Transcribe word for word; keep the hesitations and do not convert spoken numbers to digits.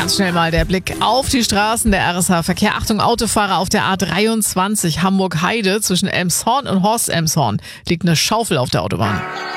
Ganz schnell mal der Blick auf die Straßen der R S H-Verkehr. Achtung, Autofahrer auf der A dreiundzwanzig Hamburg-Heide zwischen Elmshorn und Horst-Elmshorn liegt eine Schaufel auf der Autobahn.